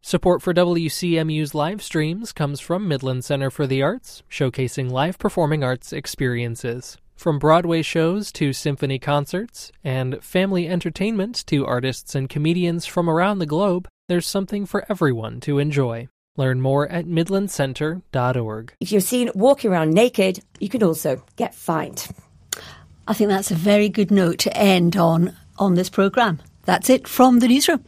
Support for WCMU's live streams comes from Midland Center for the Arts, showcasing live performing arts experiences. From Broadway shows to symphony concerts, and family entertainment to artists and comedians from around the globe, there's something for everyone to enjoy. Learn more at midlandcenter.org. If you're seen walking around naked, you can also get fined. I think that's a very good note to end on this programme. That's it from the newsroom.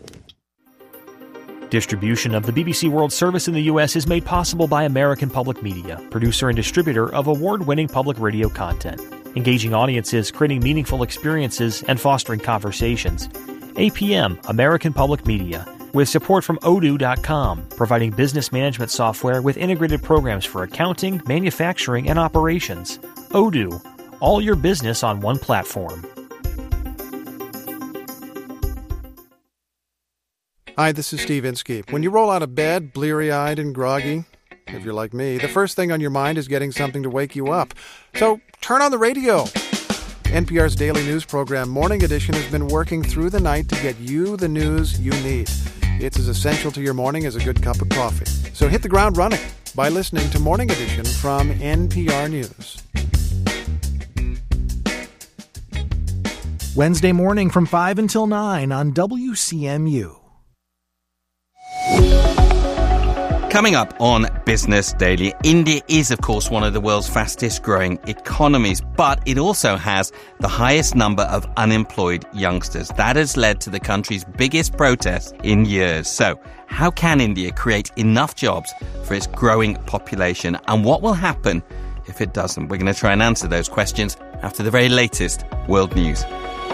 Distribution of the BBC World Service in the U.S. is made possible by American Public Media, producer and distributor of award-winning public radio content, engaging audiences, creating meaningful experiences, and fostering conversations. APM, American Public Media, with support from Odoo.com, providing business management software with integrated programs for accounting, manufacturing, and operations. Odoo, all your business on one platform. Hi, this is Steve Inskeep. When you roll out of bed, bleary-eyed and groggy, if you're like me, the first thing on your mind is getting something to wake you up. So turn on the radio. NPR's daily news program, Morning Edition, has been working through the night to get you the news you need. It's as essential to your morning as a good cup of coffee. So hit the ground running by listening to Morning Edition from NPR News. Wednesday morning from 5 until 9 on WCMU. Coming up on Business Daily, India is, of course, one of the world's fastest growing economies, but it also has the highest number of unemployed youngsters. That has led to the country's biggest protest in years. So, how can India create enough jobs for its growing population? And what will happen if it doesn't? We're going to try and answer those questions after the very latest world news.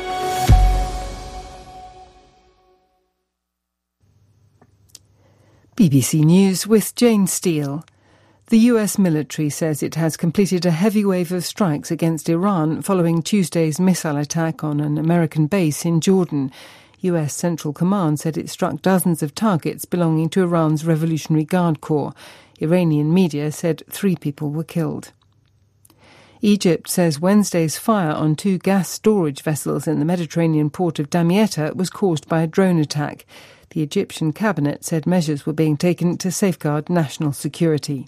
BBC News with Jane Steele. The US military says it has completed a heavy wave of strikes against Iran following Tuesday's missile attack on an American base in Jordan. US Central Command said it struck dozens of targets belonging to Iran's Revolutionary Guard Corps. Iranian media said 3 people were killed. Egypt says Wednesday's fire on 2 gas storage vessels in the Mediterranean port of Damietta was caused by a drone attack. The Egyptian cabinet said measures were being taken to safeguard national security.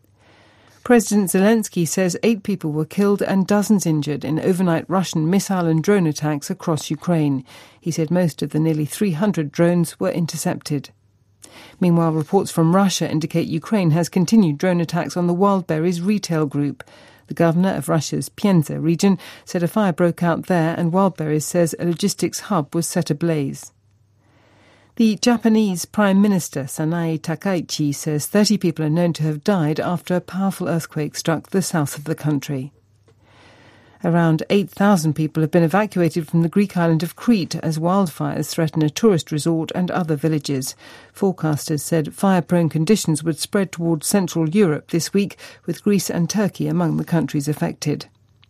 President Zelensky says 8 people were killed and dozens injured in overnight Russian missile and drone attacks across Ukraine. He said most of the nearly 300 drones were intercepted. Meanwhile, reports from Russia indicate Ukraine has continued drone attacks on the Wildberries retail group. The governor of Russia's Penza region said a fire broke out there, and Wildberries says a logistics hub was set ablaze. The Japanese Prime Minister Sanae Takaichi says 30 people are known to have died after a powerful earthquake struck the south of the country. Around 8,000 people have been evacuated from the Greek island of Crete as wildfires threaten a tourist resort and other villages. Forecasters said fire-prone conditions would spread towards Central Europe this week, with Greece and Turkey among the countries affected.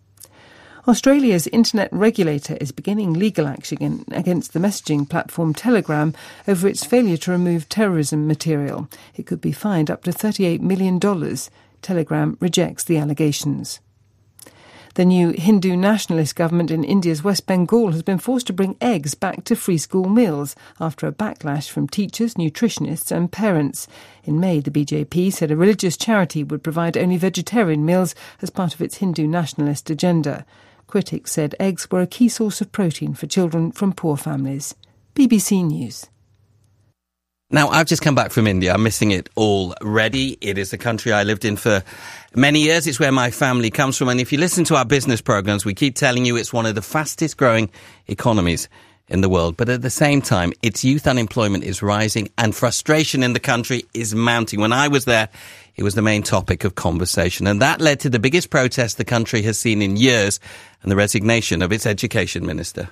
Australia's internet regulator is beginning legal action against the messaging platform Telegram over its failure to remove terrorism material. It could be fined up to $38 million. Telegram rejects the allegations. The new Hindu nationalist government in India's West Bengal has been forced to bring eggs back to free school meals after a backlash from teachers, nutritionists and parents. In May, the BJP said a religious charity would provide only vegetarian meals as part of its Hindu nationalist agenda. Critics said eggs were a key source of protein for children from poor families. BBC News. Now, I've just come back from India. I'm missing it already. It is the country I lived in for many years. It's where my family comes from. And if you listen to our business programs, we keep telling you it's one of the fastest growing economies in the world. But at the same time, its youth unemployment is rising and frustration in the country is mounting. When I was there, it was the main topic of conversation. And that led to the biggest protest the country has seen in years and the resignation of its education minister.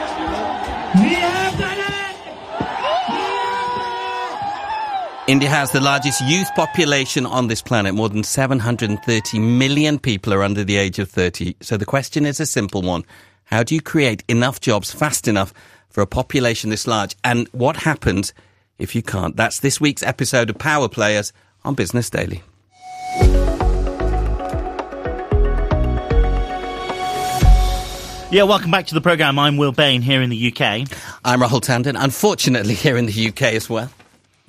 India has the largest youth population on this planet. More than 730 million people are under the age of 30. So the question is a simple one. How do you create enough jobs fast enough for a population this large? And what happens if you can't? That's this week's episode of Power Players on Business Daily. Yeah, welcome back to the programme. I'm Will Bain here in the UK. I'm Rahul Tandon, unfortunately here in the UK as well.